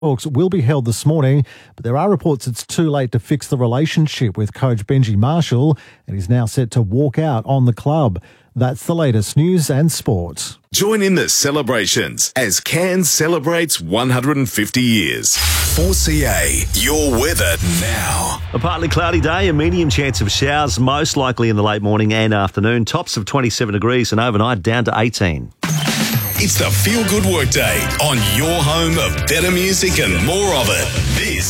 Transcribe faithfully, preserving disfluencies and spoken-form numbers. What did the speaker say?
Talks will be held this morning, but there are reports it's too late to fix the relationship with coach Benji Marshall, and he's now set to walk out on the club. That's the latest news and sport. Join in the celebrations as Cairns celebrates one hundred fifty years. four C A, your weather now. A partly cloudy day, a medium chance of showers, most likely in the late morning and afternoon. Tops of twenty-seven degrees and overnight down to eighteen. It's the Feel Good Workday on your home of better music and more of it. This